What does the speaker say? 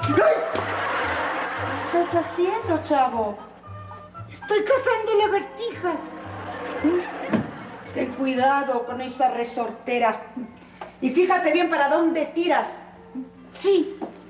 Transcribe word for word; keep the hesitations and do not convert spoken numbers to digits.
¿Qué estás haciendo, chavo? Estoy cazando lagartijas. Ten cuidado con esa resortera. Y fíjate bien para dónde tiras. Sí,